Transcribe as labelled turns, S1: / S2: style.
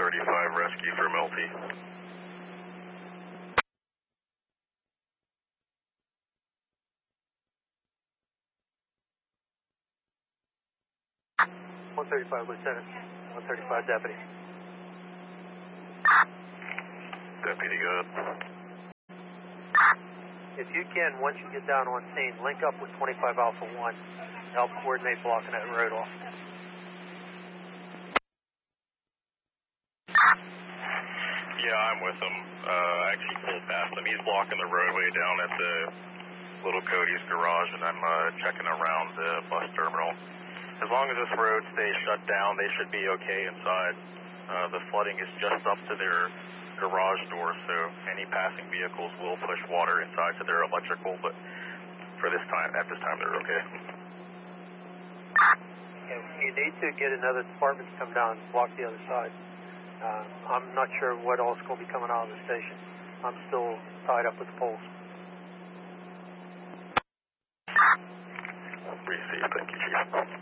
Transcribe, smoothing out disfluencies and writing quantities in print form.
S1: 135 rescue for Melty.
S2: 135 Lieutenant, 135 Deputy.
S1: Deputy, good.
S2: If you can, once you get down on scene, link up with 25 Alpha 1. Help coordinate blocking that road off.
S1: Yeah, I'm with him. I actually pulled past him. He's blocking the roadway down at the Little Cody's garage, and I'm checking around the bus terminal. As long as this road stays shut down, they should be okay inside. The flooding is just up to their garage door, so any passing vehicles will push water inside to their electrical, but at this time, they're okay.
S2: You need to get another department to come down and block the other side. I'm not sure what else is going to be coming out of the station. I'm still tied up with the poles.
S1: Received. Thank you, Chief.